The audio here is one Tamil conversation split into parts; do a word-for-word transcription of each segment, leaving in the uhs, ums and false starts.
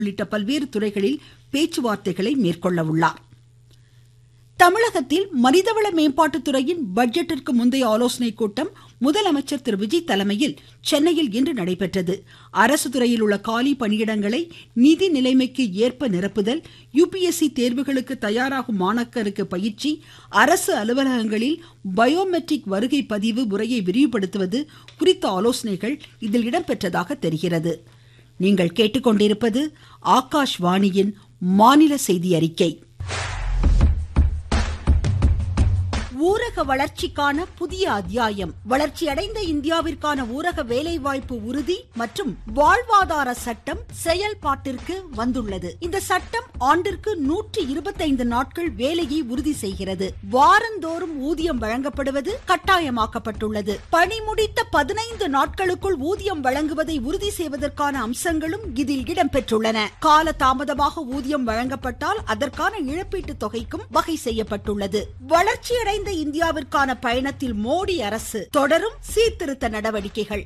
உள்ளிட்ட பல்வேறு துறைகளில் பேச்சுவார்த்தைகளை மேற்கொள்ள உள்ளார். தமிழகத்தில் மனிதவள மேம்பாட்டுத்துறையின் பட்ஜெட்டிற்கு முந்தைய ஆலோசனைக் கூட்டம் முதலமைச்சர் திரு விஜய் தலைமையில் சென்னையில் இன்று நடைபெற்றது. அரசு துறையில் உள்ள காலி பணியிடங்களை நிதி நிலைமைக்கு ஏற்ப நிரப்புதல், யுபிஎஸ்சி தேர்வுகளுக்கு தயாராகும் மாணாக்கருக்கு பயிற்சி, அரசு அலுவலகங்களில் பயோமெட்ரிக் வருகை பதிவு முறையை விரிவுபடுத்துவது குறித்த ஆலோசனைகள் இதில் இடம்பெற்றதாக தெரிகிறது. நீங்கள் கேட்டுக்கொண்டிருப்பது ஆகாஷ்வாணியின் மாநில செய்தி அறிக்கை. ஊரக வளர்ச்சிக்கான புதிய அத்தியாயம். வளர்ச்சியடைந்த இந்தியாவிற்கான ஊரக வேலைவாய்ப்பு உறுதி மற்றும் வாழ்வாதார சட்டம் செயல்பாட்டிற்கு வந்துள்ளது. இந்த சட்டம் ஆண்டிற்கு நூற்றி இருபத்தைந்து நாட்கள் வேலையை உறுதி செய்கிறது. வாரந்தோறும் ஊதியம் வழங்கப்படுவது கட்டாயமாக்கப்பட்டுள்ளது. பணி முடித்த பதினைந்து நாட்களுக்குள் ஊதியம் வழங்குவதை உறுதி செய்வதற்கான அம்சங்களும் இதில் இடம்பெற்றுள்ளன. கால தாமதமாக ஊதியம் வழங்கப்பட்டால் அதற்கான இழப்பீட்டு தொகைக்கும் வகை செய்யப்பட்டுள்ளது. வளர்ச்சியடைந்த இந்தியாவிற்கான பயணத்தில் மோடி அரசு தொடரும் சீர்திருத்த நடவடிக்கைகள்.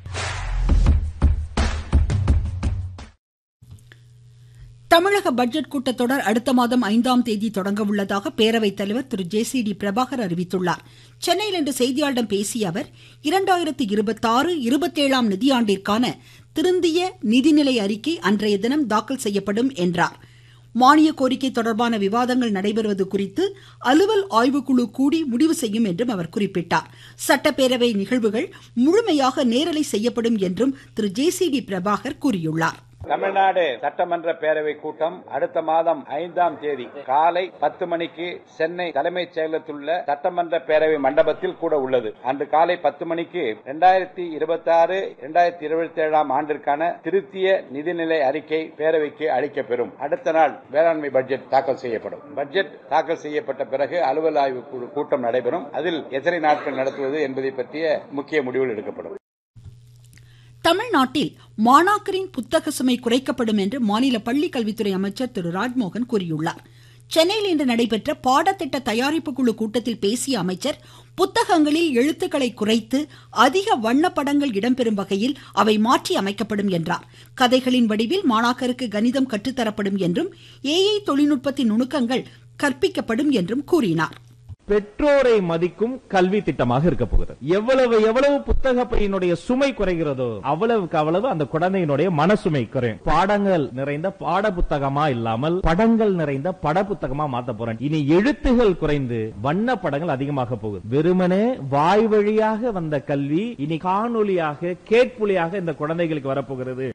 தமிழக பட்ஜெட் கூட்டத்தொடர் அடுத்த மாதம் ஐந்தாம் தேதி தொடங்க உள்ளதாக பேரவைத் தலைவர் திரு ஜே சி டி பிரபாகர் அறிவித்துள்ளார். சென்னையில் இன்று செய்தியாளர்களிடம் பேசிய அவர், இரண்டாயிரத்தி இருபத்தி ஆறு இருபத்தேழாம் நிதியாண்டிற்கான திருந்திய நிதிநிலை அறிக்கை அன்றைய தினம் தாக்கல் செய்யப்படும் என்றார். மானிய கோரிக்கை தொடர்பான விவாதங்கள் நடைபெறுவது குறித்து அலுவல் ஆய்வுக்குழு கூடி முடிவு செய்யும் என்றும் அவர் குறிப்பிட்டார். சட்டப்பேரவை நிகழ்வுகள் முழுமையாக நேரலை செய்யப்படும் என்றும் திரு ஜே சி டி பிரபாகர் கூறியுள்ளார். தமிழ்நாடு சட்டமன்ற பேரவை கூட்டம் அடுத்த மாதம் ஐந்தாம் தேதி காலை பத்து மணிக்கு சென்னை தலைமைச் செயலகத்தில் உள்ள சட்டமன்ற பேரவை மண்டபத்தில் கூட உள்ளது. அன்று காலை பத்து மணிக்கு இரண்டாயிரத்தி இருபத்தி ஆறு இரண்டாயிரத்தி இருபத்தி ஏழாம் ஆண்டிற்கான திருத்திய நிதிநிலை அறிக்கை பேரவைக்கு அளிக்கப்பெறும். அடுத்த நாள் வேளாண்மை பட்ஜெட் தாக்கல் செய்யப்படும். பட்ஜெட் தாக்கல் செய்யப்பட்ட பிறகு அலுவல் ஆய்வு கூட்டம் நடைபெறும். அதில் எத்தனை நாட்கள் நடத்துவது என்பதை பற்றிய முக்கிய முடிவுகள் எடுக்கப்படும். தமிழ்நாட்டில் மாணாக்கரின் புத்தக சுமை குறைக்கப்படும் என்று மாநில பள்ளிக்கல்வித்துறை அமைச்சர் திரு ராஜ்மோகன் கூறியுள்ளார். சென்னையில் இன்று நடைபெற்ற பாடத்திட்ட தயாரிப்பு குழு கூட்டத்தில் பேசிய அமைச்சர், புத்தகங்களில் எழுத்துக்களை குறைத்து அதிக வண்ணப்படங்கள் இடம்பெறும் வகையில் அவை மாற்றி அமைக்கப்படும் என்றார். கதைகளின் வடிவில் மாணாக்கருக்கு கணிதம் கற்றுத்தரப்படும் என்றும் ஏஐ தொழில்நுட்பத்தின் நுணுக்கங்கள் கற்பிக்கப்படும் என்றும் கூறினார். பெற்றோரை மதிக்கும் கல்வி திட்டமாக இருக்க போகிறது. எவ்வளவு எவ்வளவு புத்தக பையினுடைய சுமை குறைகிறதோ அவ்வளவுக்கு அவ்வளவு அந்த குழந்தையினுடைய மனசுமை குறையும். பாடங்கள் நிறைந்த பாட புத்தகமா இல்லாமல் படங்கள் நிறைந்த பட புத்தகமா மாத்த போறேன். இனி எழுத்துகள் குறைந்து வண்ண படங்கள் அதிகமாக போகுது. வெறுமனே வாய் வழியாக வந்த கல்வி இனி காணொலியாக கேட்பொலியாக இந்த குழந்தைகளுக்கு வரப்போகிறது.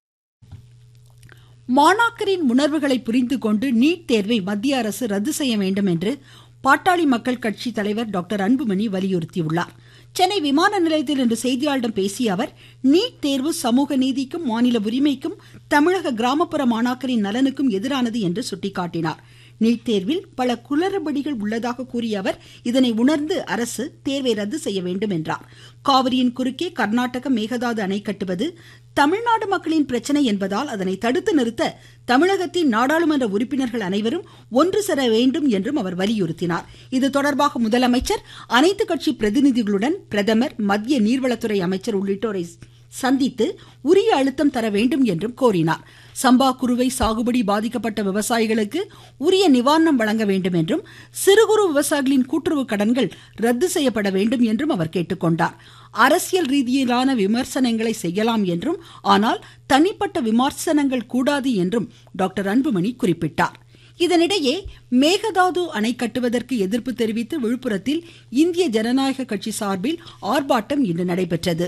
மாணாக்கரின் உணர்வுகளை புரிந்து கொண்டு நீட் தேர்வை மத்திய அரசு ரத்து செய்ய வேண்டும் என்று பாட்டாளி மக்கள் கட்சி தலைவர் டாக்டர் அன்புமணி வலியுறுத்தியுள்ளார். சென்னை விமான நிலையத்தில் இன்று செய்தியாளர்களிடம் பேசிய அவர், நீட் தேர்வு சமூக நீதிக்கும் மாநில உரிமைக்கும் தமிழக கிராமப்புற மாணாக்கரின் நலனுக்கும் எதிரானது என்று சுட்டிக்காட்டினார். நீட் தேர்வில் பல குளறுபடிகள் உள்ளதாக கூறிய அவர், இதனை உணர்ந்து அரசு தேர்வை ரத்து செய்ய வேண்டும் என்றார். காவிரியின் குறுக்கே கர்நாடக மேகதாது அணை கட்டுவது தமிழ்நாடு மக்களின் பிரச்சனை என்பதால் அதனை தடுத்து நிறுத்த தமிழகத்தின் நாடாளுமன்ற உறுப்பினர்கள் அனைவரும் ஒன்று சேர வேண்டும் என்றும் அவர் வலியுறுத்தினார். இது தொடர்பாக முதலமைச்சர் அனைத்து கட்சி பிரதிநிதிகளுடன் பிரதமர், மத்திய நீர்வளத்துறை அமைச்சர் உள்ளிட்டோரை சந்தித்து உரிய அழுத்தம் தர வேண்டும் என்றும் கோரினார். சம்பா குறுவை சாகுபடி பாதிக்கப்பட்ட விவசாயிகளுக்கு உரிய நிவாரணம் வழங்க வேண்டும் என்றும் சிறு குறு விவசாயிகளின் கூட்டுறவு கடன்கள் ரத்து செய்யப்பட வேண்டும் என்றும் அவர் கேட்டுக்கொண்டார். அரசியல் ரீதியிலான விமர்சனங்களை செய்யலாம் என்றும், ஆனால் தனிப்பட்ட விமர்சனங்கள் கூடாது என்றும் டாக்டர் அன்புமணி குறிப்பிட்டார். இதனிடையே மேகதாது அணை கட்டுவதற்கு எதிர்ப்பு தெரிவித்து விழுப்புரத்தில் இந்திய ஜனநாயக கட்சி சார்பில் ஆர்ப்பாட்டம் இன்று நடைபெற்றது.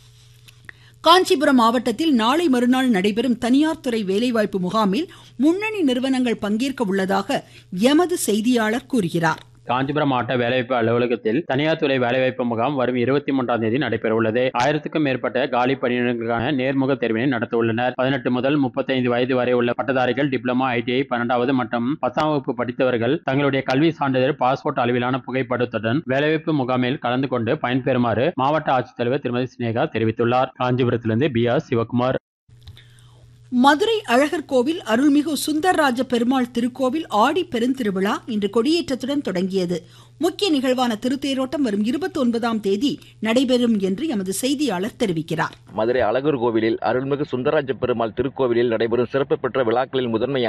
காஞ்சிபுரம் மாவட்டத்தில் நாளை மறுநாள் நடைபெறும் தனியார் துறை வேலைவாய்ப்பு முகாமில் முன்னணி நிறுவனங்கள் பங்கேற்க உள்ளதாக எமது செய்தியாளர் கூறுகிறார். காஞ்சிபுரம் மாவட்ட வேலைவாய்ப்பு அலுவலகத்தில் தனியார் துறை வேலைவாய்ப்பு முகாம் வரும் இருபத்தி மூன்றாம் தேதி நடைபெற உள்ளது. ஆயிரத்துக்கும் மேற்பட்ட காலி பணியிடங்களுக்கான நேர்முக தேர்வினை நடத்த உள்ளனர். பதினெட்டு முதல் முப்பத்தி ஐந்து வயது வரை உள்ள பட்டதாரிகள், டிப்ளமா, ஐடிஐ, பன்னெண்டாவது மற்றும் பத்தாம் வகுப்பு படித்தவர்கள் தங்களுடைய கல்வி சான்றிதழ், பாஸ்போர்ட் அளவிலான புகைப்படத்துடன் வேலைவாய்ப்பு முகாமில் கலந்து கொண்டு பயன்பெறுமாறு மாவட்ட ஆட்சித்தலைவர் திருமதி சினேகா தெரிவித்துள்ளார். காஞ்சிபுரத்திலிருந்து பி ஆர் சிவகுமார். மதுரை அழகர் கோவில் அருள்மிகு சுந்தரராஜ பெருமாள் திருக்கோவில் ஆடி பெருந்திருவிழா இன்று கொடியேற்றத்துடன் தொடங்கியது. முக்கிய நிகழ்வான திருத்தேரோட்டம் வரும் இருபத்தி ஒன்பதாம் தேதி நடைபெறும் என்று எமது செய்தியாளர் தெரிவிக்கிறார். மதுரை அழகர் கோவிலில் அருள்மிகு சுந்தரராஜ பெருமாள் திருக்கோவிலில் நடைபெறும் சிறப்பு பெற்ற விழாக்களில் முதன்மை